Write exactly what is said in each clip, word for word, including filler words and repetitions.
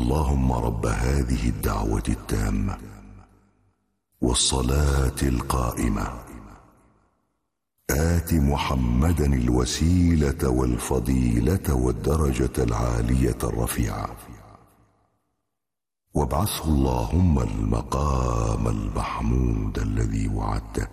اللهم رب هذه الدعوة التامة والصلاة القائمة آت محمدا الوسيلة والفضيلة والدرجة العالية الرفيعة وابعثه اللهم المقام المحمود الذي وعدته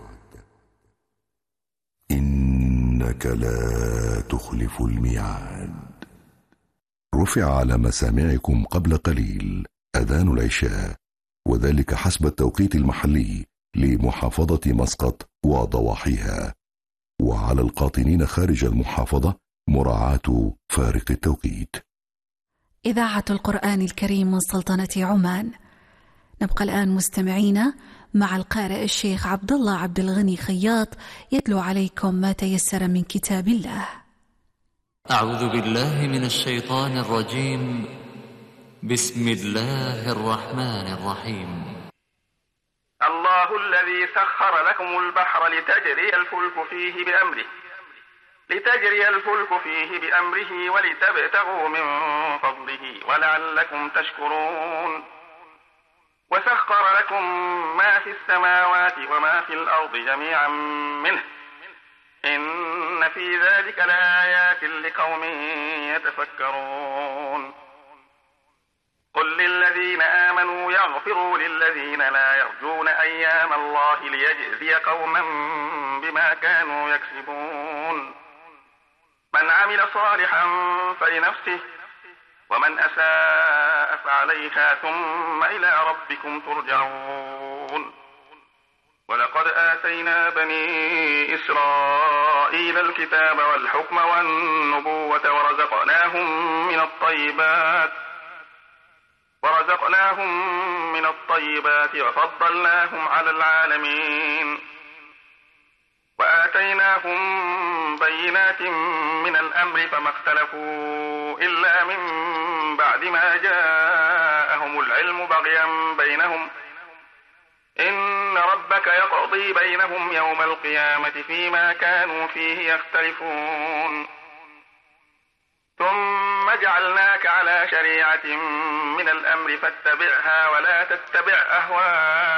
إنك لا تخلف الميعاد. رفع على مسامعكم قبل قليل أذان العشاء، وذلك حسب التوقيت المحلي لمحافظة مسقط وضواحيها، وعلى القاطنين خارج المحافظة مراعاة فارق التوقيت. إذاعة القرآن الكريم من سلطنة عمان. نبقى الآن مستمعين مع القارئ الشيخ عبد الله عبد الغني خياط يتلو عليكم ما تيسر من كتاب الله. أعوذ بالله من الشيطان الرجيم. بسم الله الرحمن الرحيم. الله الذي سخر لكم البحر لتجري الفلك فيه بأمره لتجري الفلك فيه بأمره ولتبتغوا من فضله ولعلكم تشكرون. وسخر لكم ما في السماوات وما في الأرض جميعا منه إن في ذلك لآيات لقوم يتفكرون. قل للذين آمنوا يغفروا للذين لا يرجون أيام الله ليجزي قوما بما كانوا يكسبون. من عمل صالحا فلنفسه ومن أساء فعليها ثم إلى ربكم ترجعون. ولقد آتينا بني إسرائيل الكتاب والحكم والنبوة ورزقناهم من الطيبات ورزقناهم من الطيبات وفضلناهم على العالمين. وآتيناهم بينات من الأمر فما اختلفوا إلا من بعد ما جاءهم العلم بغيا بينهم إن ربك يقضي بينهم يوم القيامة فيما كانوا فيه يختلفون. ثم جعلناك على شريعة من الأمر فاتبعها ولا تتبع أهواءهم